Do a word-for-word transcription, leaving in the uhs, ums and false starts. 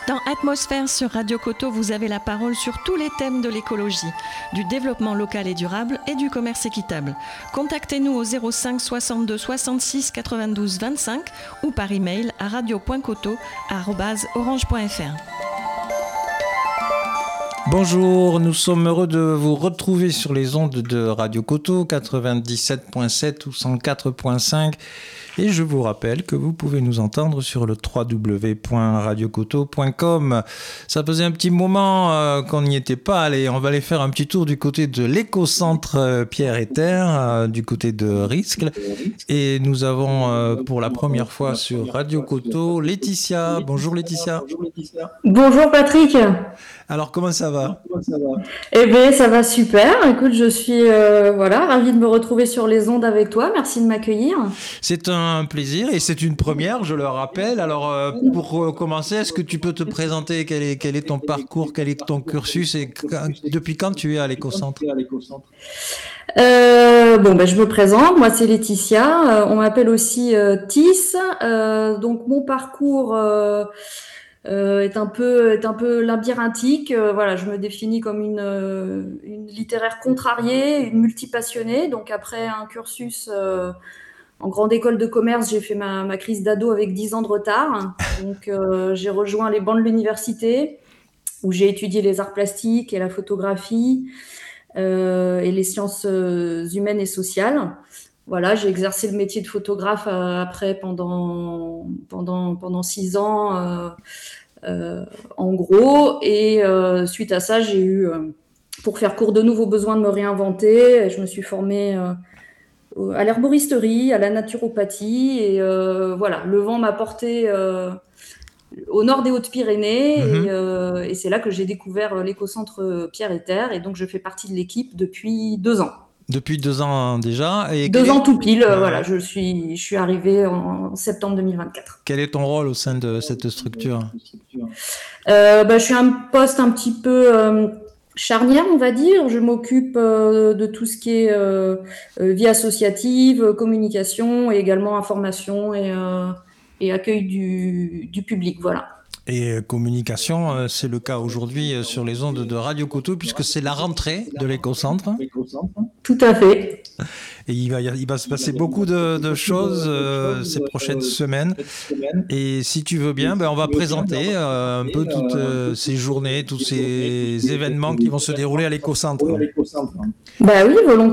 Dans Atmosphère sur Radio Coteau, vous avez la parole sur tous les thèmes de l'écologie, du développement local et durable et du commerce équitable. Contactez-nous au zéro cinq soixante-deux soixante-six quatre-vingt-douze vingt-cinq ou par email à radio point coteau arobase orange point f r. Bonjour, nous sommes heureux de vous retrouver sur les ondes de Radio Coteau quatre-vingt-dix-sept virgule sept ou cent quatre virgule cinq. Et je vous rappelle que vous pouvez nous entendre sur le w w w point radio coteau point com. Ça faisait un petit moment euh, qu'on n'y était pas. Allez, on va aller faire un petit tour du côté de l'écocentre euh, Pierre et Terre, euh, du côté de Riscle. Et nous avons euh, pour la première fois sur Radio Coteau Laetitia. Bonjour Laetitia. Bonjour Patrick. Alors comment ça va ? Eh bien ça va super. Écoute, je suis euh, voilà, ravie de me retrouver sur les ondes avec toi. Merci de m'accueillir. C'est un plaisir et c'est une première, je le rappelle. Alors euh, pour commencer, est-ce que tu peux te présenter ? Quel est, quel est ton parcours ? Quel est ton cursus ? Et quand, depuis quand tu es à l'écocentre ? Euh, bon, ben, je me présente, moi c'est Laetitia, euh, on m'appelle aussi euh, Tis. Euh, donc mon parcours euh, euh, est un peu est un peu labyrinthique. Euh, voilà, je me définis comme une euh, une littéraire contrariée, une multipassionnée. Donc après un cursus euh, en grande école de commerce, j'ai fait ma, ma crise d'ado avec dix ans de retard. Donc euh, j'ai rejoint les bancs de l'université où j'ai étudié les arts plastiques et la photographie. Euh, et les sciences euh, humaines et sociales. Voilà, j'ai exercé le métier de photographe euh, après pendant pendant pendant six ans euh, euh, en gros. Et euh, suite à ça, j'ai eu euh, pour faire court de nouveau besoin de me réinventer. Je me suis formée euh, à l'herboristerie, à la naturopathie et euh, voilà, le vent m'a porté euh, au nord des Hautes-Pyrénées, mmh. et, euh, et c'est là que j'ai découvert l'écocentre Pierre et Terre, et donc je fais partie de l'équipe depuis deux ans. Depuis deux ans déjà. Et deux ans est... tout pile, euh, voilà, je suis, je suis arrivée en septembre deux mille vingt-quatre. Quel est ton rôle au sein de cette structure ? euh, bah, Je suis un poste un petit peu euh, charnière, on va dire. Je m'occupe euh, de tout ce qui est euh, vie associative, communication, et également information et... Euh, et accueil du, du public, voilà. Et communication, c'est le cas aujourd'hui sur les ondes de Radio Coteau, puisque c'est la rentrée de l'écocentre. Tout à fait. Et il va, il va se passer beaucoup de, de choses euh, ces prochaines semaines. Et si tu veux bien, ben on va présenter euh, un peu toutes euh, ces journées, tous ces événements qui vont se dérouler à l'écocentre. Bah oui, volontiers.